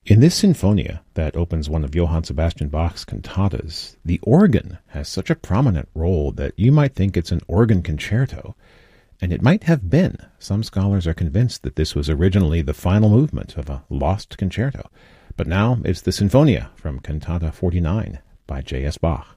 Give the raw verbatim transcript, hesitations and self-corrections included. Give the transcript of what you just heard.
In this sinfonia that opens one of Johann Sebastian Bach's cantatas, the organ has such a prominent role that you might think it's an organ concerto, and it might have been. Some scholars are convinced that this was originally the final movement of a lost concerto, but now it's the Sinfonia from Cantata forty-nine by J S Bach.